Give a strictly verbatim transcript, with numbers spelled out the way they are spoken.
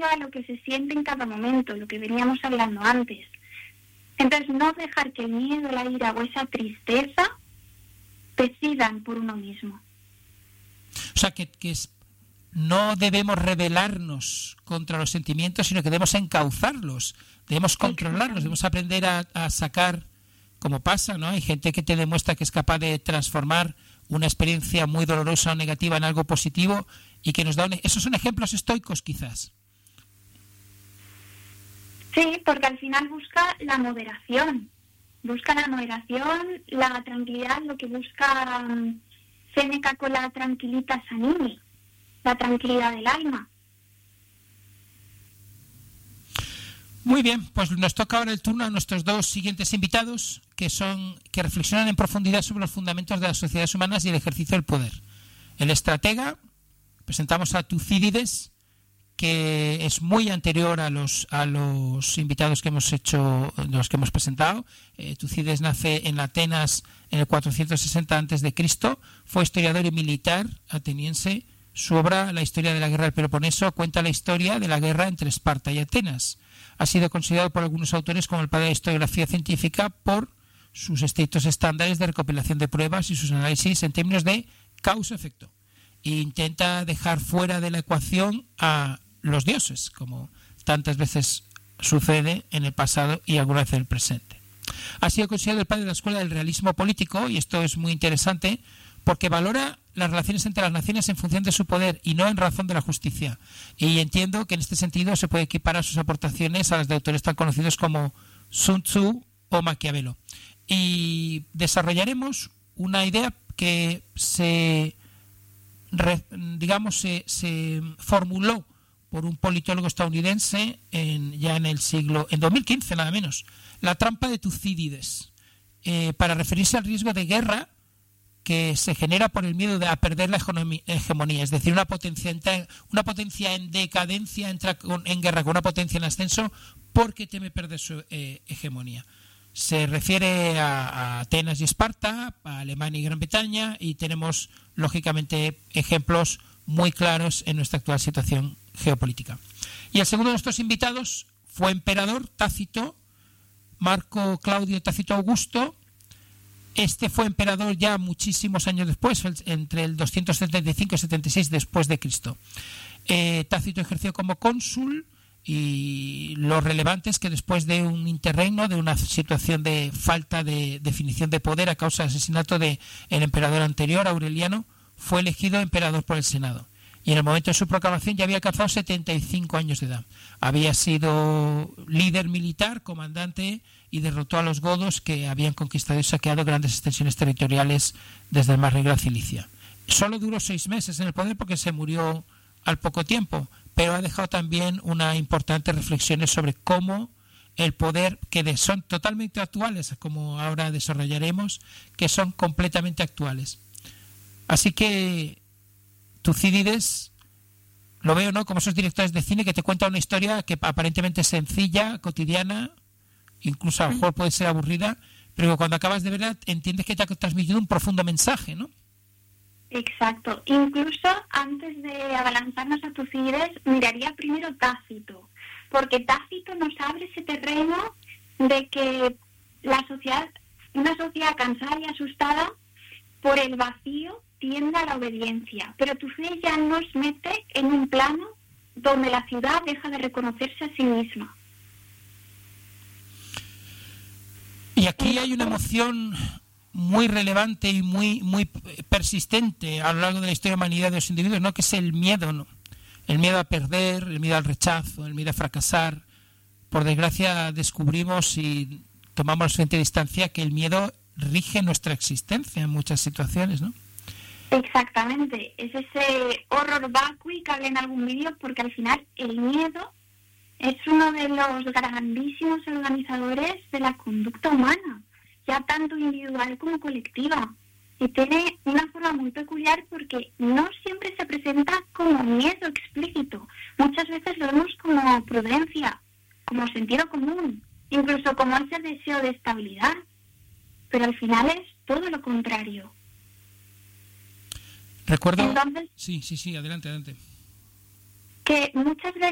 contrario a lo que se siente en cada momento, lo que veníamos hablando antes. Entonces, no dejar que el miedo, la ira o esa tristeza decidan por uno mismo. O sea, que, que es, no debemos rebelarnos contra los sentimientos, sino que debemos encauzarlos, debemos controlarlos, debemos aprender a, a sacar, como pasa, ¿no? Hay gente que te demuestra que es capaz de transformar una experiencia muy dolorosa o negativa en algo positivo y que nos da un, esos son ejemplos estoicos, quizás. Sí, porque al final busca la moderación, busca la moderación, la tranquilidad, lo que busca um, Séneca con la tranquilitas animi, la tranquilidad del alma. Muy bien, pues nos toca ahora el turno a nuestros dos siguientes invitados, que son que reflexionan en profundidad sobre los fundamentos de las sociedades humanas y el ejercicio del poder. El estratega, presentamos a Tucídides, que es muy anterior a los a los invitados que hemos hecho, los que hemos presentado. Eh, Tucídides nace en Atenas en el cuatrocientos sesenta antes de Cristo, fue historiador y militar ateniense. Su obra, La historia de la guerra del Peloponeso, cuenta la historia de la guerra entre Esparta y Atenas. Ha sido considerado por algunos autores como el padre de la historiografía científica por sus estrictos estándares de recopilación de pruebas y sus análisis en términos de causa-efecto. E intenta dejar fuera de la ecuación a los dioses, como tantas veces sucede en el pasado y alguna vez en el presente. Ha sido considerado el padre de la escuela del realismo político, y esto es muy interesante porque valora las relaciones entre las naciones en función de su poder y no en razón de la justicia. Y entiendo que en este sentido se puede equiparar sus aportaciones a las de autores tan conocidos como Sun Tzu o Maquiavelo. Y desarrollaremos una idea que se, digamos, se, se formuló por un politólogo estadounidense en, ya en el siglo, en dos mil quince nada menos, la trampa de Tucídides, eh, para referirse al riesgo de guerra que se genera por el miedo de a perder la hegemonía, es decir, una potencia, una potencia en decadencia entra con, en guerra con una potencia en ascenso porque teme perder su eh, hegemonía. Se refiere a, a Atenas y Esparta, a Alemania y Gran Bretaña, y tenemos, lógicamente, ejemplos muy claros en nuestra actual situación geopolítica. Y el segundo de nuestros invitados fue emperador Tácito, Marco Claudio Tácito Augusto. Este fue emperador ya muchísimos años después, entre el doscientos setenta y cinco y setenta y seis después de Cristo. Eh, Tácito ejerció como cónsul, y lo relevante es que después de un interregno, de una situación de falta de definición de poder a causa del asesinato del emperador anterior, Aureliano, fue elegido emperador por el Senado. Y en el momento de su proclamación ya había alcanzado setenta y cinco años de edad. Había sido líder militar, comandante, y derrotó a los godos, que habían conquistado y saqueado grandes extensiones territoriales desde el Mar Negro a Cilicia. Solo duró seis meses en el poder porque se murió al poco tiempo, pero ha dejado también una importante reflexiones sobre cómo el poder, que son totalmente actuales, como ahora desarrollaremos, que son completamente actuales. Así que Tucídides, lo veo, ¿no?, como esos directores de cine que te cuentan una historia que aparentemente es sencilla, cotidiana, incluso a lo mejor puede ser aburrida, pero que cuando acabas de verla entiendes que te ha transmitido un profundo mensaje, ¿no? Exacto. Incluso antes de abalanzarnos a Tucídides, miraría primero Tácito, porque Tácito nos abre ese terreno de que la sociedad, una sociedad cansada y asustada por el vacío, tiende a la obediencia, pero Tucídides ya nos mete en un plano donde la ciudad deja de reconocerse a sí misma. Y aquí hay una emoción muy relevante y muy muy persistente a lo largo de la historia de la humanidad de los individuos, ¿no?, que es el miedo, ¿no? El miedo a perder, el miedo al rechazo, el miedo a fracasar. Por desgracia descubrimos y tomamos la suficiente distancia que el miedo rige nuestra existencia en muchas situaciones, ¿no? Exactamente, es ese horror vacui que hablé en algún vídeo, porque al final el miedo es uno de los grandísimos organizadores de la conducta humana, ya tanto individual como colectiva, y tiene una forma muy peculiar porque no siempre se presenta como miedo explícito, muchas veces lo vemos como prudencia, como sentido común, incluso como ese deseo de estabilidad, pero al final es todo lo contrario. Recuerdo... Entonces, sí, sí, sí, adelante, adelante. Que muchas